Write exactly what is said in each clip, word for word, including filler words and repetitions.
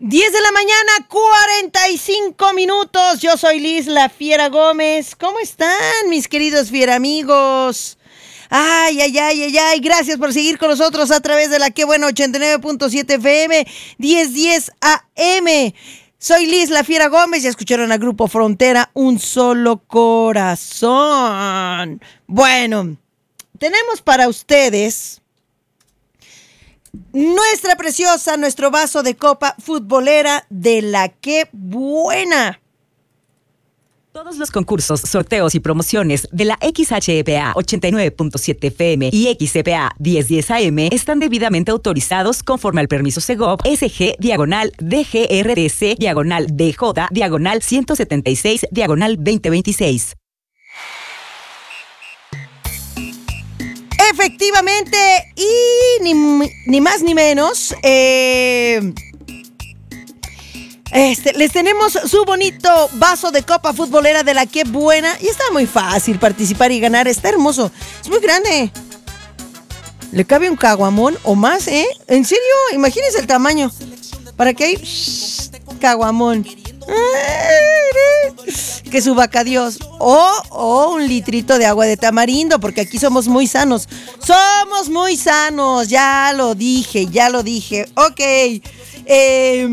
diez de la mañana, cuarenta y cinco minutos. Yo soy Liz La Fiera Gómez. ¿Cómo están, mis queridos fiera amigos? Ay, ay, ay, ay, ay. Gracias por seguir con nosotros a través de la Qué Bueno ochenta y nueve punto siete F M, diez diez A M. Soy Liz La Fiera Gómez y escucharon a Grupo Frontera, Un Solo Corazón. Bueno, tenemos para ustedes nuestra preciosa, nuestro vaso de copa futbolera de la Qué Buena. Todos los concursos, sorteos y promociones de la X H P A ochenta y nueve punto siete F M y X C P A diez diez A M están debidamente autorizados conforme al permiso Segov S G diagonal D G R T C diagonal D J diagonal ciento setenta y seis diagonal veinte veintiséis. Efectivamente, y ni, ni más ni menos, eh, este, les tenemos su bonito vaso de copa futbolera de la Qué Buena. Y está muy fácil participar y ganar, está hermoso, es muy grande. Le cabe un caguamón o más, ¿eh? ¿En serio? Imagínense el tamaño. Para que hay shh, caguamón. Que su vaca Dios. O, o un litrito de agua de tamarindo, porque aquí somos muy sanos. Somos muy sanos, ya lo dije, ya lo dije. Ok. Eh,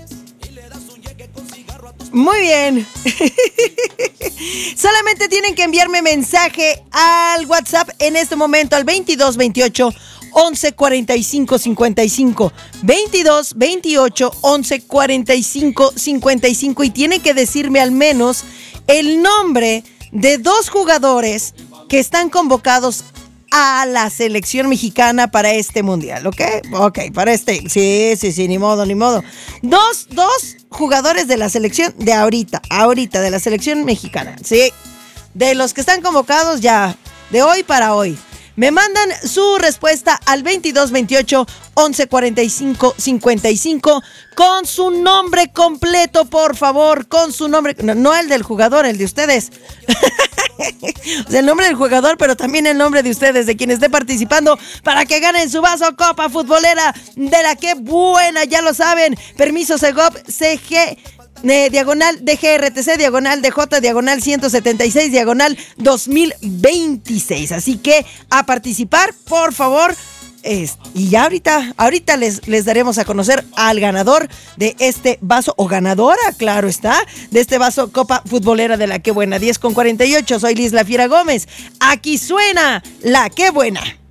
muy bien. Solamente tienen que enviarme mensaje al WhatsApp en este momento al veintidós veintiocho once cuarenta y cinco cincuenta y cinco, veintidós veintiocho once cuarenta y cinco cincuenta y cinco, y tiene que decirme al menos el nombre de dos jugadores que están convocados a la selección mexicana para este mundial, ¿ok? Ok, para este, sí, sí, sí, ni modo, ni modo. Dos, dos jugadores de la selección de ahorita, ahorita, de la selección mexicana, sí, de los que están convocados ya, de hoy para hoy. Me mandan su respuesta al veintidós veintiocho once cuarenta y cinco cincuenta y cinco con su nombre completo, por favor, con su nombre, no, no el del jugador, el de ustedes. O sea, el nombre del jugador, pero también el nombre de ustedes, de quien esté participando, para que ganen su vaso copa futbolera de la Qué Buena, ya lo saben. Permiso Segov C G Eh, diagonal D G R T C, diagonal D J, diagonal ciento setenta y seis, diagonal dos mil veintiséis. Así que a participar, por favor. Es, y ya ahorita, ahorita les, les daremos a conocer al ganador de este vaso, o ganadora, claro está, de este vaso copa futbolera de la Qué Buena. diez con cuarenta y ocho, soy Liz La Fiera Gómez. Aquí suena la Qué Buena.